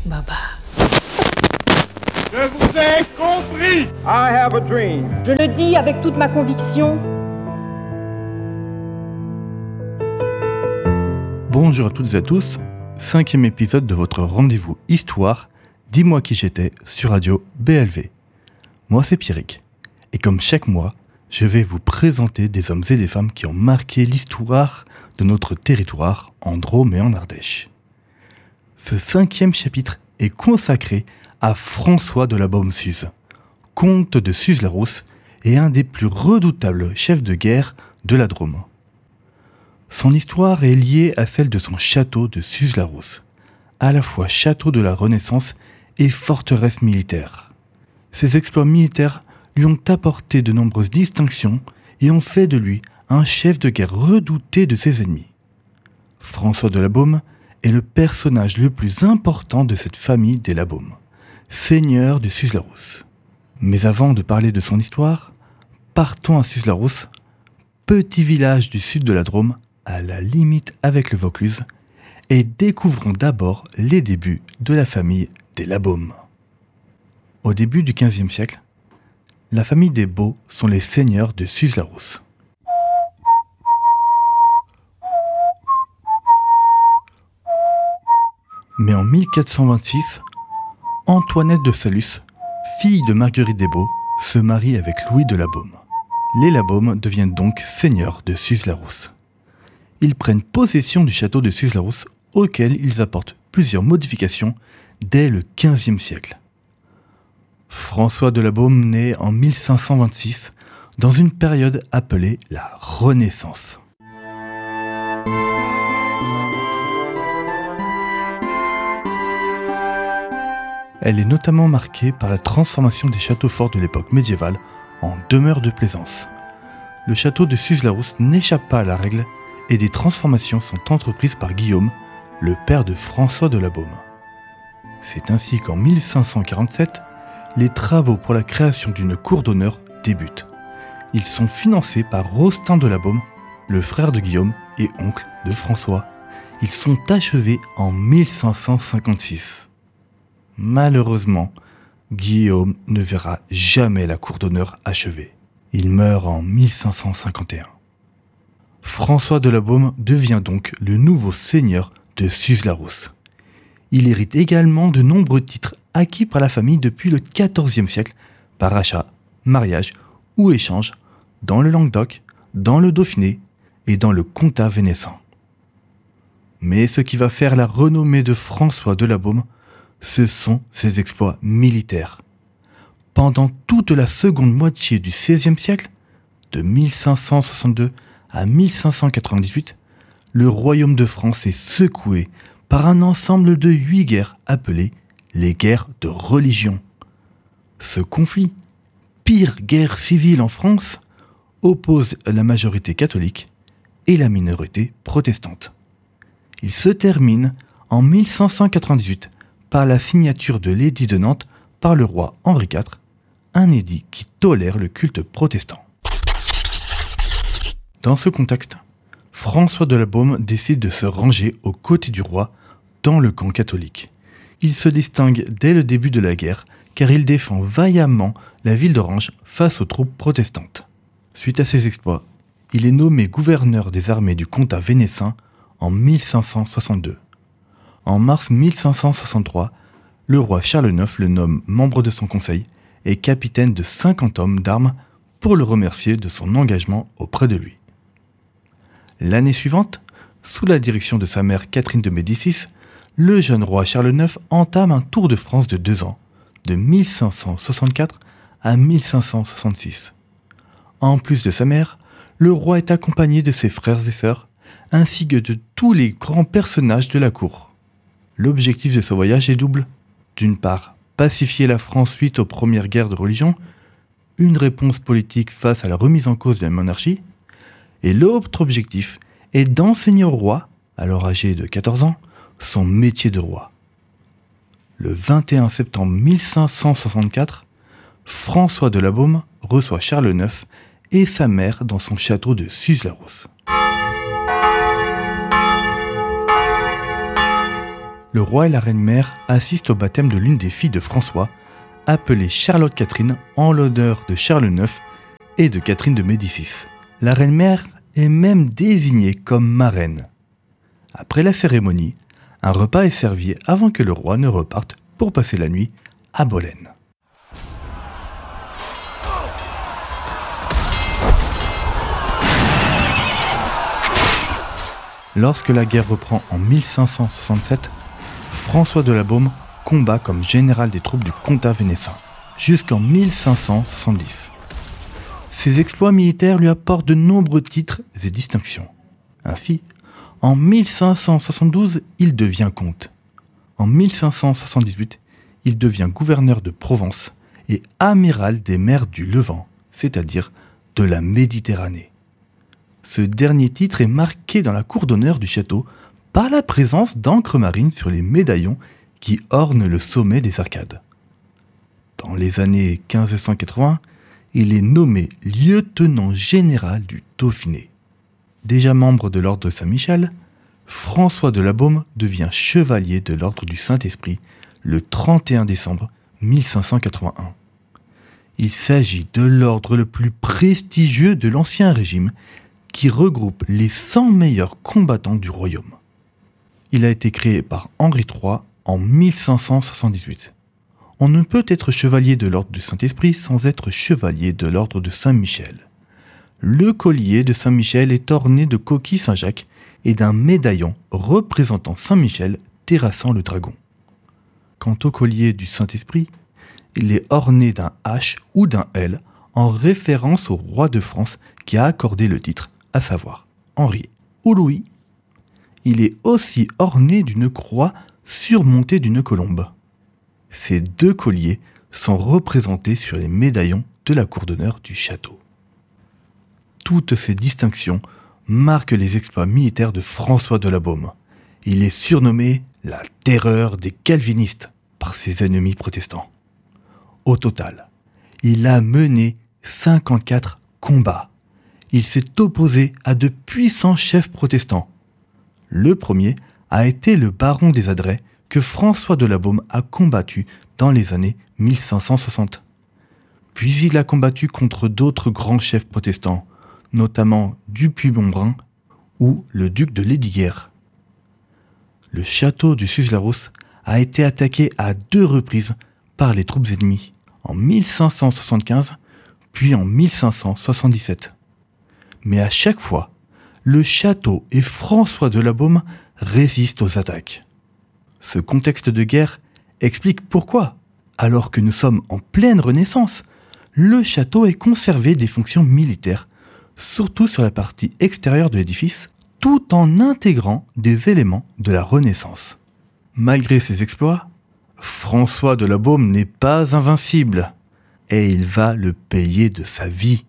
Baba. Je vous ai compris. I have a dream. Je le dis avec toute ma conviction. Bonjour à toutes et à tous, 5e épisode de votre rendez-vous Histoire, Dis-moi qui j'étais sur Radio BLV. Moi c'est Pierrick, et comme chaque mois, je vais vous présenter des hommes et des femmes qui ont marqué l'histoire de notre territoire en Drôme et en Ardèche. Ce 5e chapitre est consacré à François de la Beaume-Suze, comte de Suze-la-Rousse et un des plus redoutables chefs de guerre de la Drôme. Son histoire est liée à celle de son château de Suze-la-Rousse, à la fois château de la Renaissance et forteresse militaire. Ses exploits militaires lui ont apporté de nombreuses distinctions et ont fait de lui un chef de guerre redouté de ses ennemis. François de la Beaume est le personnage le plus important de cette famille des La Beaume, seigneur de Suze-la-Rousse. Mais avant de parler de son histoire, partons à Suze-la-Rousse, petit village du sud de la Drôme, à la limite avec le Vaucluse, et découvrons d'abord les débuts de la famille des La Beaume. Au début du XVe siècle, la famille des Baux sont les seigneurs de Suze-la-Rousse. Mais en 1426, Antoinette de Salus, fille de Marguerite des Baux, se marie avec Louis de la Beaume. Les La Beaume deviennent donc seigneurs de Suze-la-Rousse. Ils prennent possession du château de Suze-la-Rousse, auquel ils apportent plusieurs modifications dès le XVe siècle. François de la Beaume naît en 1526 dans une période appelée la Renaissance. Elle est notamment marquée par la transformation des châteaux forts de l'époque médiévale en demeures de plaisance. Le château de Suze-la-Rousse n'échappe pas à la règle et des transformations sont entreprises par Guillaume, le père de François de la Beaume. C'est ainsi qu'en 1547, les travaux pour la création d'une cour d'honneur débutent. Ils sont financés par Rostaing de la Beaume, le frère de Guillaume et oncle de François. Ils sont achevés en 1556. Malheureusement, Guillaume ne verra jamais la cour d'honneur achevée. Il meurt en 1551. François de la Beaume devient donc le nouveau seigneur de Suze-la-Rousse. Il hérite également de nombreux titres acquis par la famille depuis le XIVe siècle par achat, mariage ou échange dans le Languedoc, dans le Dauphiné et dans le Comtat vénécin. Mais ce qui va faire la renommée de François de la Beaume, ce sont ses exploits militaires. Pendant toute la seconde moitié du XVIe siècle, de 1562 à 1598, le royaume de France est secoué par un ensemble de 8 guerres appelées les guerres de religion. Ce conflit, pire guerre civile en France, oppose la majorité catholique et la minorité protestante. Il se termine en 1598 par la signature de l'édit de Nantes par le roi Henri IV, un édit qui tolère le culte protestant. Dans ce contexte, François de la Beaume décide de se ranger aux côtés du roi dans le camp catholique. Il se distingue dès le début de la guerre car il défend vaillamment la ville d'Orange face aux troupes protestantes. Suite à ses exploits, il est nommé gouverneur des armées du Comtat vénécin en 1562. En mars 1563, le roi Charles IX le nomme membre de son conseil et capitaine de 50 hommes d'armes pour le remercier de son engagement auprès de lui. L'année suivante, sous la direction de sa mère Catherine de Médicis, le jeune roi Charles IX entame un tour de France de 2 ans, de 1564 à 1566. En plus de sa mère, le roi est accompagné de ses frères et sœurs, ainsi que de tous les grands personnages de la cour. L'objectif de ce voyage est double. D'une part, pacifier la France suite aux premières guerres de religion, une réponse politique face à la remise en cause de la monarchie, et l'autre objectif est d'enseigner au roi, alors âgé de 14 ans, son métier de roi. Le 21 septembre 1564, François de la Beaume reçoit Charles IX et sa mère dans son château de Suze-la-Rousse. le roi et la reine-mère assistent au baptême de l'une des filles de François, appelée Charlotte Catherine en l'honneur de Charles IX et de Catherine de Médicis. La reine-mère est même désignée comme marraine. Après la cérémonie, un repas est servi avant que le roi ne reparte pour passer la nuit à Bolène. Lorsque la guerre reprend en 1567, François de la Baume combat comme général des troupes du comtat vénétien, jusqu'en 1570. Ses exploits militaires lui apportent de nombreux titres et distinctions. Ainsi, en 1572, il devient comte. En 1578, il devient gouverneur de Provence et amiral des mers du Levant, c'est-à-dire de la Méditerranée. Ce dernier titre est marqué dans la cour d'honneur du château par la présence d'encre marine sur les médaillons qui ornent le sommet des arcades. Dans les années 1580, il est nommé lieutenant général du Dauphiné. Déjà membre de l'ordre de Saint-Michel, François de la Baume devient chevalier de l'ordre du Saint-Esprit le 31 décembre 1581. Il s'agit de l'ordre le plus prestigieux de l'Ancien Régime qui regroupe les 100 meilleurs combattants du royaume. Il a été créé par Henri III en 1578. On ne peut être chevalier de l'ordre du Saint-Esprit sans être chevalier de l'ordre de Saint-Michel. Le collier de Saint-Michel est orné de coquilles Saint-Jacques et d'un médaillon représentant Saint-Michel terrassant le dragon. Quant au collier du Saint-Esprit, il est orné d'un H ou d'un L en référence au roi de France qui a accordé le titre, à savoir Henri ou Louis. Il est aussi orné d'une croix surmontée d'une colombe. Ces deux colliers sont représentés sur les médaillons de la cour d'honneur du château. Toutes ces distinctions marquent les exploits militaires de François de la Baume. Il est surnommé la terreur des calvinistes par ses ennemis protestants. Au total, il a mené 54 combats. Il s'est opposé à de puissants chefs protestants. Le premier a été le baron des Adrets que François de la Baume a combattu dans les années 1560. Puis il a combattu contre d'autres grands chefs protestants, notamment Dupuy-Montbrun ou le duc de Lesdiguières. Le château du Suze-la-Rousse a été attaqué à 2 reprises par les troupes ennemies, en 1575 puis en 1577. Mais à chaque fois, le château et François de la Baume résistent aux attaques. Ce contexte de guerre explique pourquoi, alors que nous sommes en pleine Renaissance, le château est conservé des fonctions militaires, surtout sur la partie extérieure de l'édifice, tout en intégrant des éléments de la Renaissance. Malgré ses exploits, François de la Baume n'est pas invincible, et il va le payer de sa vie.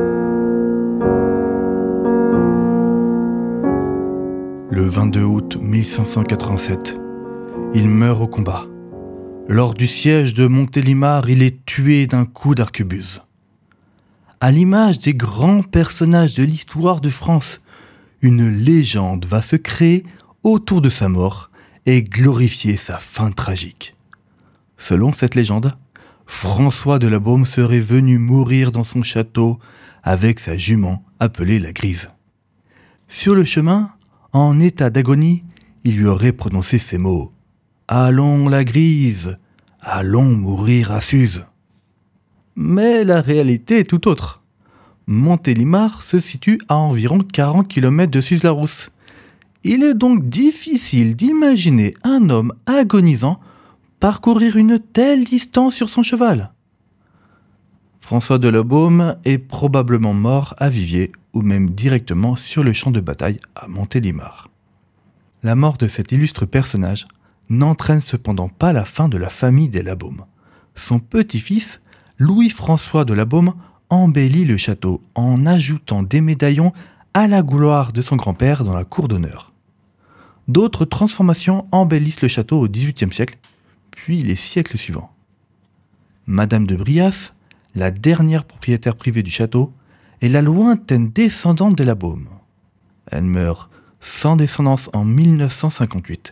Le 22 août 1587, il meurt au combat. Lors du siège de Montélimar, il est tué d'un coup d'arquebuse. À l'image des grands personnages de l'histoire de France, une légende va se créer autour de sa mort et glorifier sa fin tragique. Selon cette légende, François de la Baume serait venu mourir dans son château avec sa jument appelée la Grise. Sur le chemin, en état d'agonie, il lui aurait prononcé ces mots « Allons la Grise, allons mourir à Suse ». Mais la réalité est tout autre. Montélimar se situe à environ 40 km de Suze-la-Rousse. Il est donc difficile d'imaginer un homme agonisant parcourir une telle distance sur son cheval. François de la Baume est probablement mort à Viviers ou même directement sur le champ de bataille à Montélimar. La mort de cet illustre personnage n'entraîne cependant pas la fin de la famille des la Baume. Son petit-fils, Louis-François de la Baume, embellit le château en ajoutant des médaillons à la gloire de son grand-père dans la cour d'honneur. D'autres transformations embellissent le château au XVIIIe siècle, puis les siècles suivants. Madame de Brias, la dernière propriétaire privée du château, est la lointaine descendante de la Baume. Elle meurt sans descendance en 1958,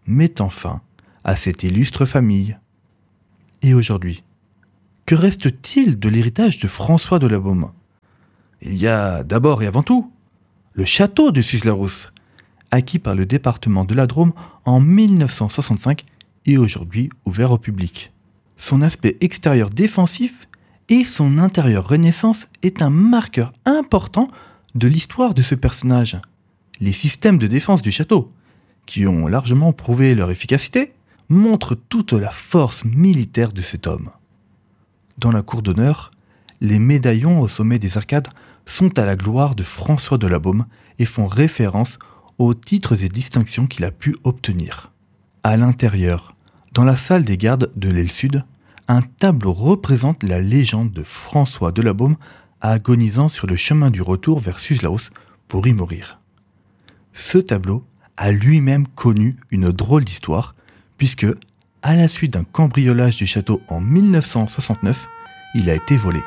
mettant fin à cette illustre famille. Et aujourd'hui, que reste-t-il de l'héritage de François de la Baume ? Il y a d'abord et avant tout le château de Suze-la-Rousse, acquis par le département de la Drôme en 1965 et aujourd'hui ouvert au public. Son aspect extérieur défensif et son intérieur Renaissance est un marqueur important de l'histoire de ce personnage. Les systèmes de défense du château, qui ont largement prouvé leur efficacité, montrent toute la force militaire de cet homme. Dans la cour d'honneur, les médaillons au sommet des arcades sont à la gloire de François de la Baume et font référence aux titres et distinctions qu'il a pu obtenir. À l'intérieur, dans la salle des gardes de l'aile sud, un tableau représente la légende de François de la Baume agonisant sur le chemin du retour vers Suze-la-Rousse pour y mourir. Ce tableau a lui-même connu une drôle d'histoire, puisque, à la suite d'un cambriolage du château en 1969, il a été volé.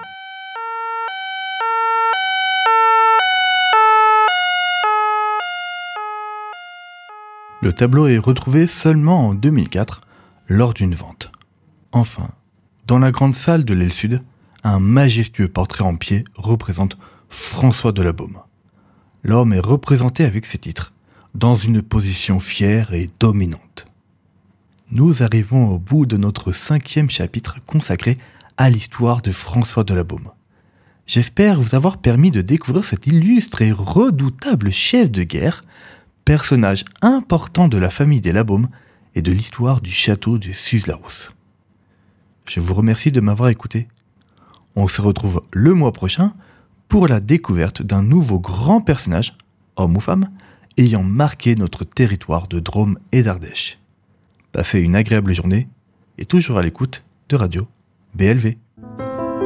Le tableau est retrouvé seulement en 2004, lors d'une vente. Enfin, dans la grande salle de l'aile sud, un majestueux portrait en pied représente François de la Baume. L'homme est représenté avec ses titres, dans une position fière et dominante. Nous arrivons au bout de notre 5e chapitre consacré à l'histoire de François de la Baume. J'espère vous avoir permis de découvrir cet illustre et redoutable chef de guerre, personnage important de la famille des la Baume et de l'histoire du château de Suze-la-Rousse. Je vous remercie de m'avoir écouté. On se retrouve le mois prochain pour la découverte d'un nouveau grand personnage, homme ou femme, ayant marqué notre territoire de Drôme et d'Ardèche. Passez une agréable journée et toujours à l'écoute de Radio BLV.